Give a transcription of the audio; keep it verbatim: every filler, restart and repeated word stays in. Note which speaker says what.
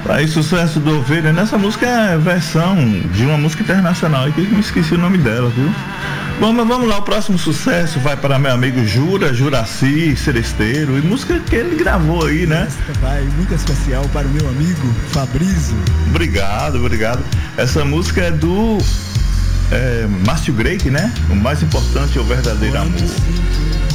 Speaker 1: Aí, sucesso do Ovelha. Nessa música é versão de uma música internacional aí que eu me esqueci o nome dela, viu? Bom, mas vamos lá, o próximo sucesso vai para meu amigo Jura, Juraci, Seresteiro, e música que ele gravou aí, né?
Speaker 2: Esta vai muito especial para o meu amigo Fabrício.
Speaker 1: Obrigado, obrigado. Essa música é do é, Márcio Greik, né? O mais importante é o verdadeiro amor.